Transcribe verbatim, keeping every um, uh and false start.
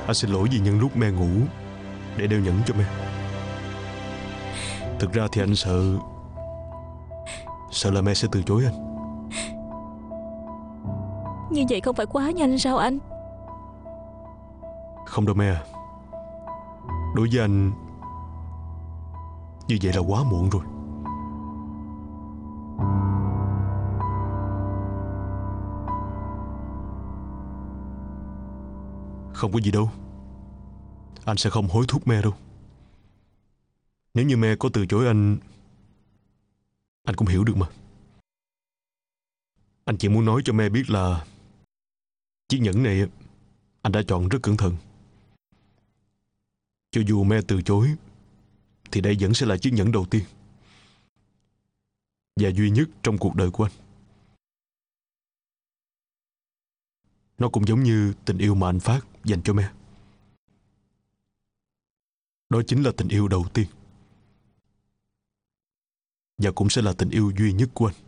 Anh xin lỗi vì nhân lúc me ngủ để đeo nhẫn cho me. Thực ra thì anh sợ Sợ là me sẽ từ chối anh. Như vậy không phải quá nhanh sao anh? Không đâu me à. Đối với anh, như vậy là quá muộn rồi. Không có gì đâu. Anh sẽ không hối thúc me đâu. Nếu như me có từ chối anh, anh cũng hiểu được mà. Anh chỉ muốn nói cho me biết là chiếc nhẫn này anh đã chọn rất cẩn thận. Cho dù me từ chối thì đây vẫn sẽ là chiếc nhẫn đầu tiên và duy nhất trong cuộc đời của anh. Nó cũng giống như tình yêu mà anh Phát dành cho me. Đó chính là tình yêu đầu tiên và cũng sẽ là tình yêu duy nhất của anh.